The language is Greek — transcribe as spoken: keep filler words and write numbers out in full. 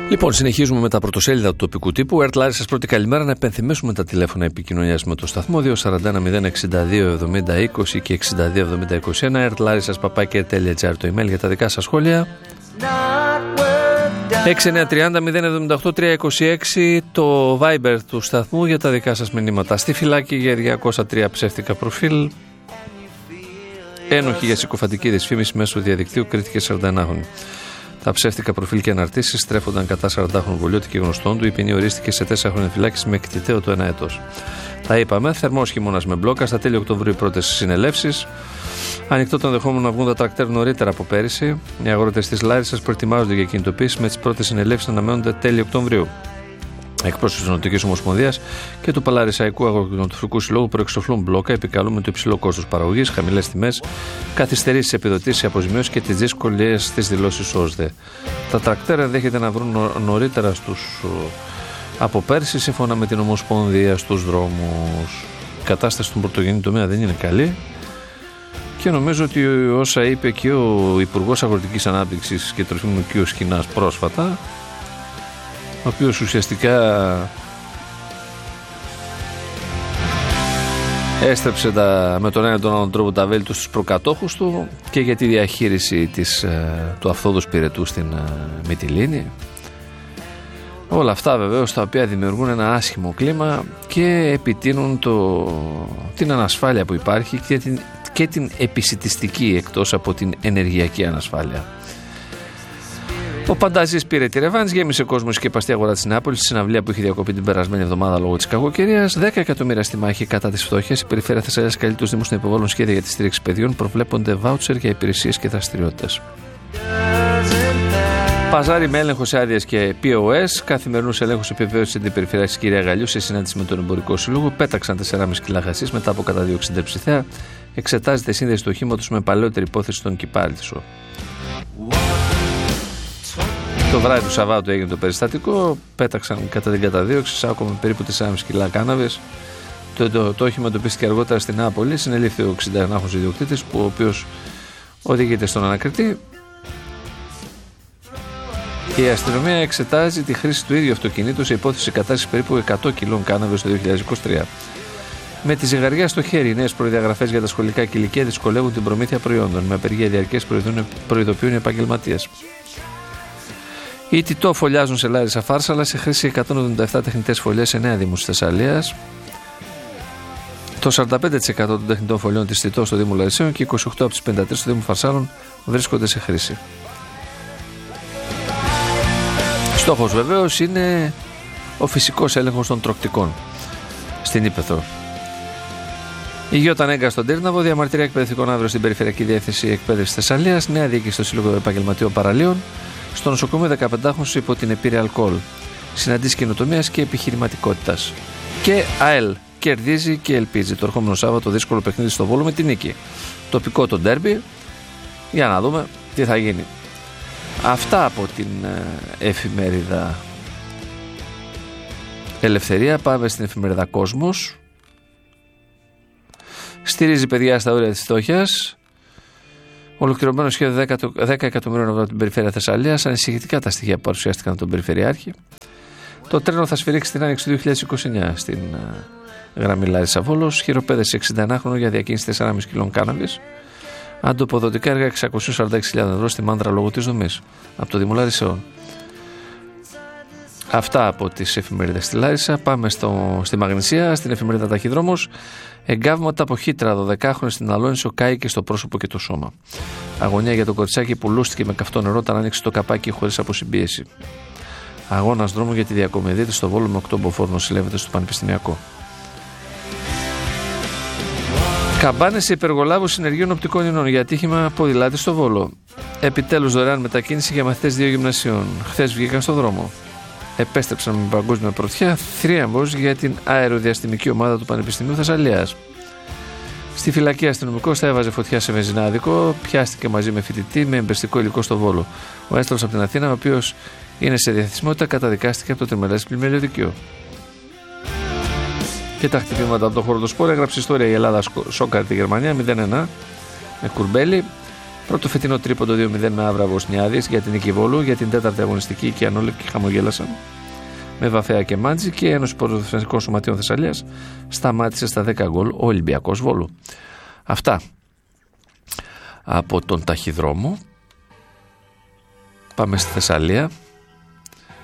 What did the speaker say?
Λοιπόν, συνεχίζουμε με τα πρωτοσέλιδα του τοπικού τύπου. ΕΡΤ Λάρισσας, πρώτη καλημέρα. Να επενθυμίσουμε τα τηλέφωνα επικοινωνίας με το σταθμό δύο σαράντα ένα μηδέν εξήντα δύο εβδομήντα είκοσι και εξήντα δύο εβδομήντα είκοσι ένα. ΕΡΤ Λάρισσας παπάκι τελεία τζι άρ το email για τα δικά σας σχόλια. έξι εννιά τριάντα μηδέν εβδομήντα οκτώ τριακόσια είκοσι έξι το Viber του σταθμού για τα δικά σας μηνύματα. Στη φυλάκη για διακόσια τρία ψεύτικα προφίλ. Ένοχοι για συκοφαντική δυσφήμιση μέσω διαδικτύου κρίθηκε σαρανταενάχρονη. Τα ψεύτικα προφίλ και αναρτήσεις στρέφονταν κατά σαραντάχρονου Βολιώτη και γνωστών του. Η ποινή ορίστηκε σε τέσσερα χρόνια φυλάκιση με εκτιτέο το ένα έτος. Τα είπαμε. Θερμός χειμώνας με μπλόκα. Στα τέλη Οκτωβρίου οι πρώτες συνελεύσεις. Ανοιχτό το ενδεχόμενο να βγουν τα τρακτέρ νωρίτερα από πέρυσι. Οι αγρότες της Λάρισσας προετοιμάζονται για κινητοποίηση με τις πρώτες συνελεύσεις να αναμένονται τέλη Οκτωβρίου. Εκπρόσωποι της Νοτικής Ομοσπονδίας και του Παλαρισαϊκού Αγροτροφικού Συλλόγου προεξοφλούν μπλόκα, επικαλούμε το υψηλό κόστος παραγωγής, χαμηλές τιμές, καθυστερήσεις επιδοτήσεις, αποζημιώσεις και τις δυσκολίες στις δηλώσεις ΟΣΔΕ. Τα τρακτέρ ενδέχεται να βρουν νωρίτερα στους, από πέρσι, σύμφωνα με την Ομοσπονδία, στους δρόμους. Η κατάσταση στον πρωτογενή τομέα δεν είναι καλή και νομίζω ότι όσα είπε και ο Υπουργός Αγροτικής Ανάπτυξης και Τροφίμων κ. Σκινάς πρόσφατα, ο οποίος ουσιαστικά έστρεψε τα, με τον ένα τον άλλον τρόπο τα βέλη του στους προκατόχους του και για τη διαχείριση της, του αυθόδους πυρετού στην Μυτιλήνη. Όλα αυτά βεβαίως τα οποία δημιουργούν ένα άσχημο κλίμα και επιτείνουν το, την ανασφάλεια που υπάρχει και την, και την επισιτιστική εκτός από την ενεργειακή ανασφάλεια. Ο Πανταζής πήρε τη ρεβάνς, γέμισε κόσμο σκεπαστή αγορά της Νεάπολης στη συναυλία που είχε διακοπεί την περασμένη εβδομάδα λόγω της κακοκαιρίας. δέκα εκατομμύρια στη μάχη κατά της φτώχειας. Η περιφέρεια Θεσσαλίας καλεί τους Δήμους να υποβάλουν σχέδια για τη στήριξη παιδιών. Προβλέπονται βάουτσερ για υπηρεσίες και δραστηριότητες. Παζάρι με έλεγχο σε άδειες και πι ο ες. Καθημερινούς ελέγχους επιβεβαίωσε την περιφερειάρχη κυρία Γαλλιού σε συνάντηση με τον Εμπορικό Σύλλογο. Πέταξαν τέσσερα κόμμα πέντε κιλά χασίς μετά από καταδίωξη τερψιθέα. Εξετάζεται σύνδεση του οχήματος με παλαιότερη υπόθεση στον Κυπάλισσο. Το βράδυ του Σαββάτου έγινε το περιστατικό. Πέταξαν κατά την καταδίωξη σάκο με περίπου τέσσερα κόμμα πέντε κιλά κάναβες. Το, το, το όχημα εντοπίστηκε αργότερα στην Νεάπολη. Συνελήφθη ο εξηνταενάχρονος ιδιοκτήτης, ο οποίος οδηγείται στον ανακριτή. Η αστυνομία εξετάζει τη χρήση του ίδιου αυτοκινήτου σε υπόθεση κατάσχεσης περίπου εκατό κιλών κάναβες το δύο χιλιάδες είκοσι τρία. Με τη ζυγαριά στο χέρι, οι νέες προδιαγραφές για τα σχολικά κηλικεία δυσκολεύουν την προμήθεια προϊόντων. Με απεργία διαρκές προειδοποιούν οι επαγγελματίες. Οι Τιτό φωλιάζουν σε Λάρισα Φάρσαλα σε χρήση εκατόν εβδομήντα επτά τεχνητές φωλιές σε νέα δήμους της Θεσσαλίας. Το σαράντα πέντε τοις εκατό των τεχνητών φωλιών της Τιτό στο Δήμο Λαρισαίων και είκοσι οκτώ από τις πενήντα τρεις στο Δήμο Φαρσάλων βρίσκονται σε χρήση. Στόχος βεβαίως είναι ο φυσικός έλεγχος των τροκτικών στην Ύπαιθρο. Η Γιώτα Νέγκα στον Τύρναβο, διαμαρτυρία εκπαιδευτικών αύριο στην Περιφερειακή Διεύθυνση Εκπαίδευσης Θεσσαλίας, νέα διοίκηση στο Σύλλογο Επαγγελματιών Παραλίων. Στο νοσοκομείο δεκαπεντάχρονος υπό την επίρρεια αλκοόλ. Συναντήσεις καινοτομίας και επιχειρηματικότητας. Και ΑΕΛ κερδίζει και ελπίζει το ερχόμενο Σάββατο δύσκολο παιχνίδι στο Βόλο με την νίκη. Τοπικό το ντέρμπι. Για να δούμε τι θα γίνει. Αυτά από την ε, εφημερίδα Ελευθερία. Πάμε στην εφημερίδα Κόσμος. Στηρίζει παιδιά στα όρια της φτώχειας. Ολοκληρωμένο σχέδιο δέκα εκατομμυρίων ευρώ από την περιφέρεια Θεσσαλίας. Ανησυχητικά τα στοιχεία που παρουσιάστηκαν από τον Περιφερειάρχη. Το τρένο θα σφυρίξει την άνοιξη του δύο χιλιάδες είκοσι εννιά στην uh, γραμμή Λάρισα Βόλος. Χειροπέδεση εξηνταενάχρονο για διακίνηση τέσσερα κόμμα πέντε κιλών κάναβης. Αντοποδοτικά έργα εξακόσιες σαράντα έξι χιλιάδες ευρώ στη Μάνδρα λόγω της δομής. Από το Δήμο Λαρισαίων. Αυτά από τις εφημερίδες στη Λάρισα. Πάμε στο, στη Μαγνησία, στην εφημερίδα Ταχυδρόμος. Εγκάβματα από χύτρα δωδεκάχρονη στην Αλόνισο κάηκε στο πρόσωπο και το σώμα. Αγωνία για το κοριτσάκι που λούστηκε με καυτό νερό όταν άνοιξε το καπάκι χωρίς αποσυμπίεση. Αγώνας δρόμου για τη διακομιδή της στο Βόλο με οκτώ μποφόρ νοσηλεύεται στο Πανεπιστημιακό. Καμπάνες σε υπεργολάβους συνεργείων οπτικών ινών για ατύχημα ποδηλάτη στο Βόλο. Επιτέλους δωρεάν μετακίνηση για μαθητές δύο γυμνασίων. Χθες βγήκαν στο δρόμο. Επέστρεψαν με παγκόσμια πρωτιά, θρίαμβος για την αεροδιαστημική ομάδα του Πανεπιστημίου Θεσσαλίας. Στη φυλακή αστυνομικός θα έβαζε φωτιά σε βενζινάδικο, πιάστηκε μαζί με φοιτητή με εμπεριστικό υλικό στο Βόλο. Ο έστρος από την Αθήνα, ο οποίος είναι σε διαθεσιμότητα, καταδικάστηκε από το τριμελές πλημμύριο δικείο. Και τα χτυπήματα από το χώρο του σπόρ έγραψε ιστορία η Ελλάδα σόκαρε τη Γερμανία μηδέν ένα με Κουρμπέλη. Πρώτο φετινό τρίποντο δύο μηδέν με Άβρα Βοσνιάδης για την νίκη Βόλου. Για την τέταρτη αγωνιστική οι Κιανόλευκοι χαμογέλασαν με Βαφέα και Μάντζη και η Ένωση Ποδοσφαιρικών Σωματείων Θεσσαλίας σταμάτησε στα δέκα γκολ ο Ολυμπιακός Βόλου. Αυτά από τον ταχυδρόμο. Πάμε στη Θεσσαλία.